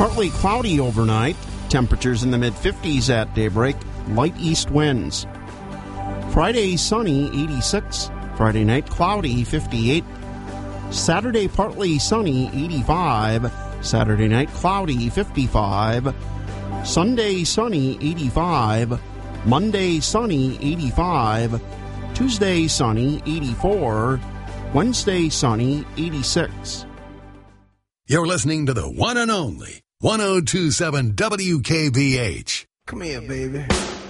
Partly cloudy overnight. Temperatures in the mid-50s at daybreak. Light east winds. Friday, sunny, 86. Friday night, cloudy, 58. Saturday, partly sunny, 85. Saturday night, cloudy, 55. Sunday, sunny, 85. Monday, sunny, 85. Tuesday, sunny, 84. Wednesday, sunny, 86. You're listening to the one and only 102.7 WKBH. Come here, baby.